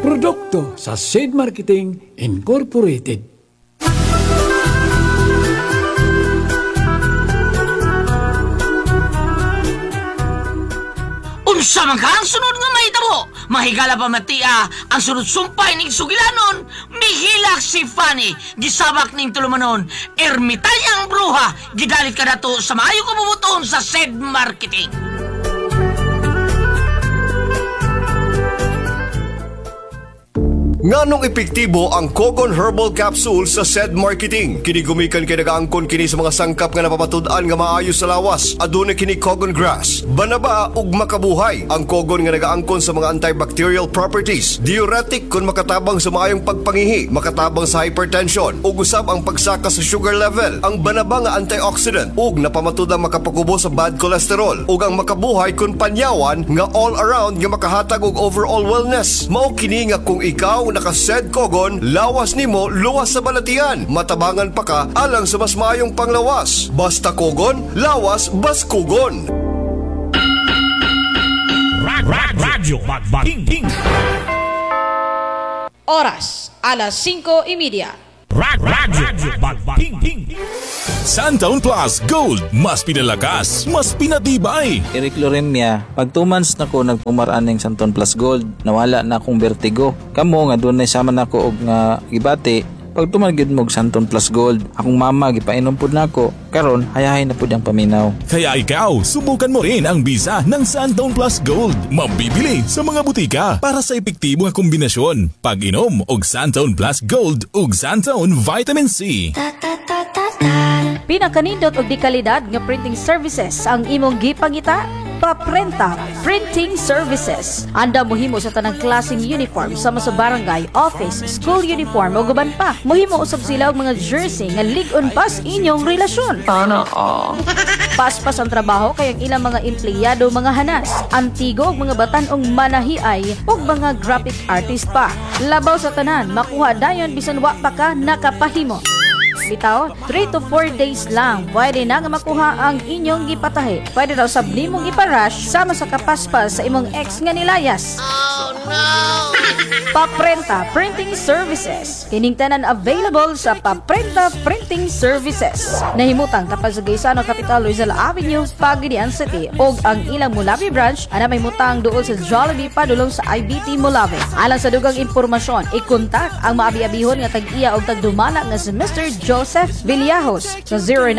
Produkto sa Seed Marketing Incorporated. Unsa man ka ang sunod nga mahitabo? Mahigala pa matia ang sunod sumpay ning sugilanon. Mihilak si Fanny, gisabak ning tulumanon. Ermitayang bruha, gidalit ka dato sa maayo kabubuton sa Seed Marketing. Nganong epektibo ang Cogon Herbal Capsule sa Seed Marketing? Kini gumikan kay nagaangkon kini sa mga sangkap nga napamatud-an nga maayo sa lawas. Aduna kini Cogon Grass. Banaba ug makabuhay. Ang Cogon nga nagaangkon sa mga antibacterial properties. Diuretic kun makatabang sa maayong pagpangihi, makatabang sa hypertension, ug usab ang pagsaka sa sugar level. Ang banaba nga antioxidant ug napamatud ang makapagubo sa bad cholesterol. Ug ang makabuhay kun panyawan nga all around nga makahatag og overall wellness. Mao kini nga kung ikaw naka-Seed Cogon, lawas nimo luwas sa balatian. Matabangan pa ka alang sa mas maayong panglawas. Basta Cogon, lawas bas Cogon. Radyo Magbating. Oras, alas 5:30. Radyo Magbating. Santaon Plus Gold, mas pinalakas, mas pinatibay. Eric Loremia, pag 2 months na ko nagpumaraan ng Santon Plus Gold, nawala na akong vertigo. Kamo nga doon na sama na ko og nga gibati, pag tumagid mo og Santon Plus Gold, akong mama gipainom pud nako. Karon hayahay na pud ang paminaw. Kaya ikaw, subukan mo rin ang bisa ng Santon Plus Gold. Mabibili sa mga butika para sa epektibo nga kombinasyon. Pag-inom og Santon Plus Gold ug Santon Vitamin C. Pinakanindot og dekalidad nga printing services ang imong gipangita. Paprenta Printing Services. Anda mohimo sa tanang klaseng uniform sama sa barangay, office, school uniform o guban pa. Mohimo usab sila og mga jersey nga lig-on pas inyong relasyon. Paspas ang trabaho kay ang ilang mga empleyado mga hanas, antigo og mga batanong manahiay ug mga graphic artist pa. Labaw sa tanan, makuha dayon bisan wa pa ka nakapahimo. Bitaw, 3 to 4 days lang pwede na nga makuha ang inyong gipatahi. Pwede raw sab nimong iparush sama sa kapaspas sa imong ex nga nilayas. Oh no! Paprenta Printing Services. Kining tanan available sa Paprenta Printing Services. Nahimutang kapag sa Gaisano Capital Rizal Avenue, Pagadian City ug ang ilang Mulawi branch ana may mutang duol sa Jollibee padulong sa IBT Mulawi. Alang sa dugang impormasyon, i-kontak ang maabi-abihon nga tag-iya og tagdumala nga si Mr. Joseph Villajos sa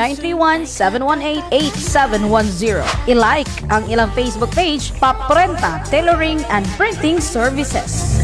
0931-718-8710. I-like ang ilang Facebook page, Paprenta Tailoring and Printing Services.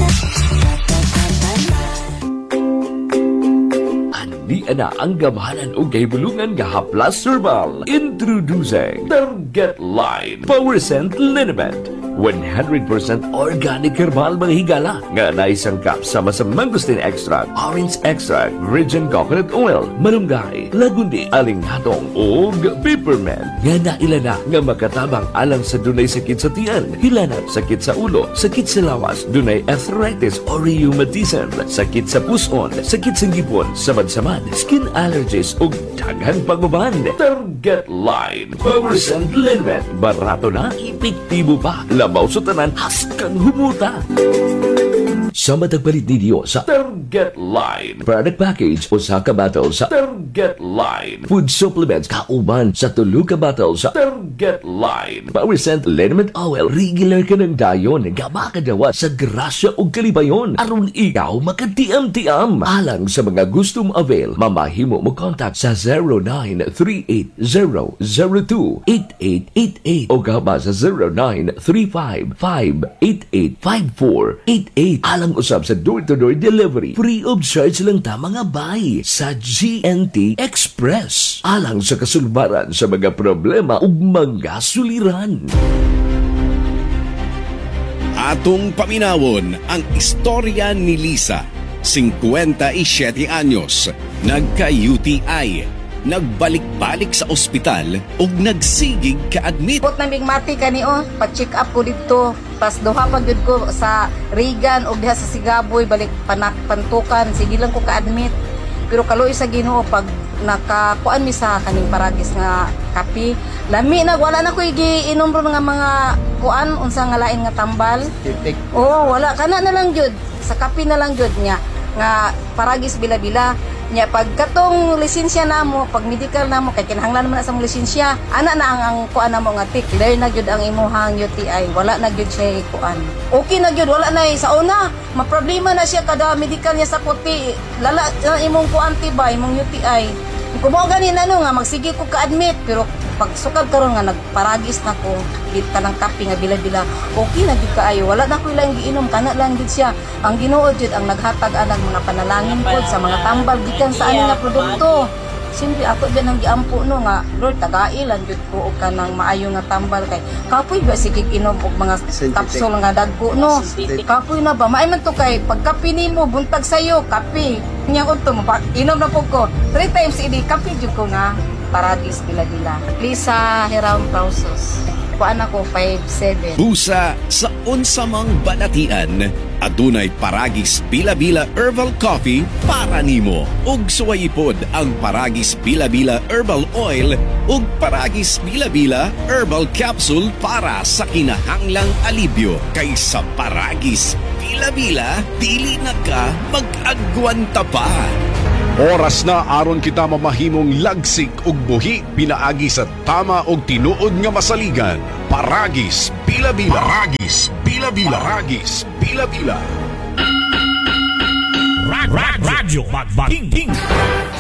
Andi ana ang gamhanan o gahibulungan nga haplas herbal. Introducing Target Line Power Scent Liniment. 100% organic herbal mga higala nga naisangkap sama sa mangosteen extract, orange extract, virgin coconut oil, malunggay, lagundi, alinghatong ug peppermint nga nailana nga makatabang alang sa dunay sakit sa tiyan, hilanat, sakit sa ulo, sakit sa lawas, dunay arthritis or rheumatism, sakit sa puson, sakit sa ngipon, samad-samad, skin allergies ug daghan panguban. Target Line Power Scent Liniment. Barato na, epektibo pa. Labaw sa tanan, haskang humuta. Sa matagpalit ninyo sa Target Line product package o sa kabatal sa Target Line food supplements kauban sa tulo ka batal sa Target Line Power Scent Liniment Oil. Regular ka ng dayon nga makadawa sa grasya o kalibayon aron ikaw makatiam-tiam. Alang sa mga gustong avail, mamahimo mo contact sa 0938-002-8888 o gaba sa 0935-588-5488. Alang usab sa door-to-door delivery. Free of charge lang ta mga bay sa GNT Express. Alang sa kasulbaran sa mga problema ug mga suliran. Atong paminawon ang istorya ni Lisa, 57 anyos, nagka-UTI, nagbalik-balik sa ospital ug nagsigig ka-admit. Bot nang bigmati kani pa-check up ko dito. Pas duha pa gyud ko sa Regan og diha sa Sigaboy balik pantukan sige lang ko ka-admit. Pero kaluoy sa Ginoo pag nakakuan mi sa kaning paragis nga kape, lami na wala na ko giinom ron nga mga kuan unsa nga lain nga tambal. Oo, wala kana na lang jud sa kape na lang jud niya nga paragis bila-bila nya pag katong lisensya namo, pag medical namo kay kinahanglan man na sa mong lisensya, ana na ang kuan namo nga tik, clear na gyud ang imuhang UTI, wala na gyud siya kuan. Okay na gyud, wala na sa una, maproblema na siya kada medical niya sa puti, lala na imong kuan tibay, imong UTI. Kung mo ganin ano nga magsige ko ka-admit, pero pag sukad karon nga nagparagis na ko kita ng kape nga bila-bila, okay na gyud kaayo, wala na ko ilang giinom, kana lang gyud siya. Ang Ginoo jud ang naghatag anang mga panalangin pod sa mga tambal gikan sa ani nga produkto. Siyempre ako din ang giampo no nga Lord tagailan jud ko og kanang maayo nga tambal kay kapoy ba sige inom og mga capsule nga dagko no. Kapoy na ba maay man to kay pagkape nimo buntag sayo kape. Nya unto mo inom na pud ko 3 times a day kape jud ko nga paragis bila-bila. Lisa Heram Pausos. Kuan ako 5'7". Busa sa unsamang balatian, adunay paragis bila-bila herbal coffee para nimo. Ug suwayipod ang paragis bila-bila herbal oil ug paragis bila-bila herbal capsule para sa kinahanglang alibyo. Kaysa paragis bila-bila, dili na ka mag-agwanta pa. Oras na aron kita mamahimong lagsik ug buhi pinaagi sa tama og tinuod nga masaligan. Paragis bila-bila. Paragis bila-bila. Paragis bila-bila. Radyo Magbating.